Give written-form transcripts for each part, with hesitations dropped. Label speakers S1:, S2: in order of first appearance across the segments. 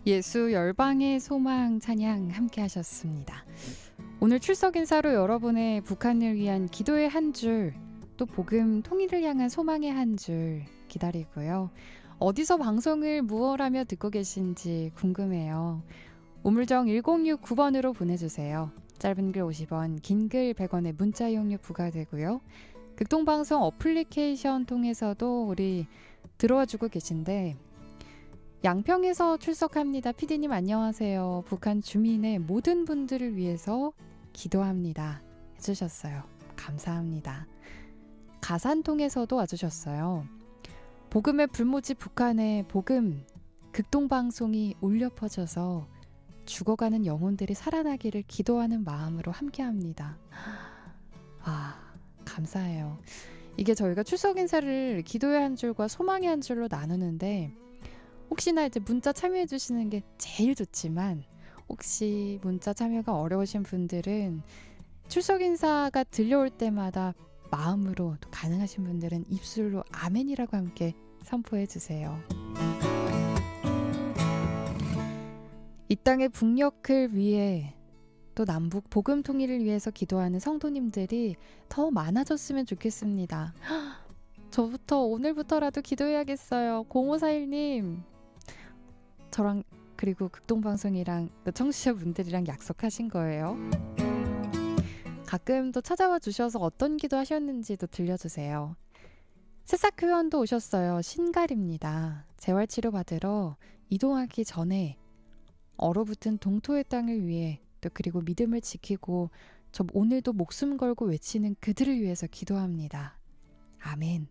S1: 예수 열방의 소망 찬양 함께 하셨습니다. 오늘 출석 인사로 여러분의 북한을 위한 기도의 한 줄, 또 복음 통일을 향한 소망의 한 줄 기다리고요. 어디서 방송을 무엇하며 듣고 계신지 궁금해요. 우물정 1069번으로 보내주세요. 짧은 글 50원, 긴 글 100원의 문자 이용료 부과되고요. 극동방송 어플리케이션 통해서도 우리 들어와주고 계신데 양평에서 출석합니다. PD님 안녕하세요. 북한 주민의 모든 분들을 위해서 기도합니다. 해주셨어요. 감사합니다. 가산통에서도 와주셨어요. 복음의 불모지 북한에 복음 극동방송이 울려 퍼져서 죽어가는 영혼들이 살아나기를 기도하는 마음으로 함께합니다. 감사해요. 이게 저희가 출석 인사를 기도의 한 줄과 소망의 한 줄로 나누는데 혹시나 이제 문자 참여해 주시는 게 제일 좋지만 혹시 문자 참여가 어려우신 분들은 출석 인사가 들려올 때마다 마음으로 또 가능하신 분들은 입술로 아멘이라고 함께 선포해 주세요. 이 땅의 북녘을 위해 또 남북 복음 통일을 위해서 기도하는 성도님들이 더 많아졌으면 좋겠습니다. 저부터 오늘부터라도 기도해야겠어요. 0541님 저랑 그리고 극동방송이랑 또 청취자분들이랑 약속하신 거예요. 가끔 또 찾아와 주셔서 어떤 기도 하셨는지도 들려주세요. 새싹 회원도 오셨어요. 신갈입니다. 재활치료 받으러 이동하기 전에 얼어붙은 동토의 땅을 위해 또 그리고 믿음을 지키고 저 오늘도 목숨 걸고 외치는 그들을 위해서 기도합니다. 아멘.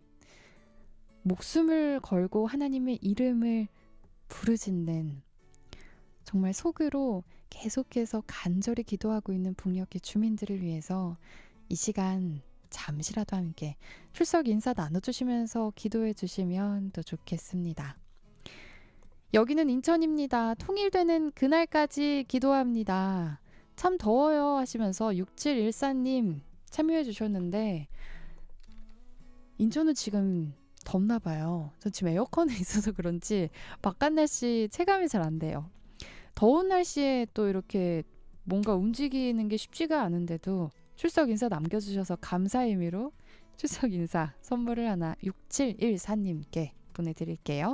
S1: 목숨을 걸고 하나님의 이름을 부르짖는 정말 속으로 계속해서 간절히 기도하고 있는 북녘의 주민들을 위해서 이 시간 잠시라도 함께 출석 인사 나눠주시면서 기도해 주시면 더 좋겠습니다. 여기는 인천입니다. 통일되는 그날까지 기도합니다. 참 더워요 하시면서 6714님 참여해 주셨는데 인천은 지금 덥나 봐요. 저 지금 에어컨에 있어서 그런지 바깥 날씨 체감이 잘 안 돼요. 더운 날씨에 또 이렇게 뭔가 움직이는 게 쉽지가 않은데도 출석 인사 남겨주셔서 감사의 의미로 출석 인사 선물을 하나 6714님께 보내드릴게요.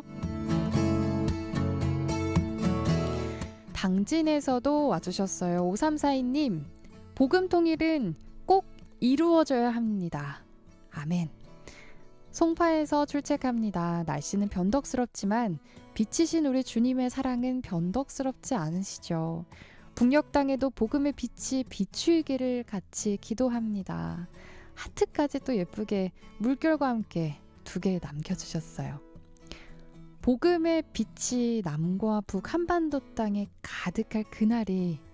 S1: 당진에서도 와주셨어요. 5342님 복음 통일은 꼭 이루어져야 합니다. 아멘. 송파에서 출첵합니다. 날씨는 변덕스럽지만 빛이신 우리 주님의 사랑은 변덕스럽지 않으시죠. 북녘 땅에도 복음의 빛이 비추이기를 같이 기도합니다. 하트까지 또 예쁘게 물결과 함께 2개 남겨주셨어요. 복음의 빛이 남과 북 한반도 땅에 가득할 그날이